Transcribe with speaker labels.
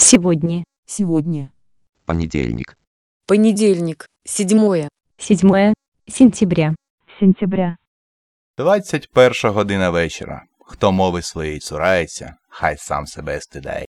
Speaker 1: Сегодня.
Speaker 2: Сегодня.
Speaker 3: Понедельник.
Speaker 4: Понедельник, 7.
Speaker 1: 7 сентября.
Speaker 5: 21 година вечора. Хто мови своєї цурається, хай сам себе стидає.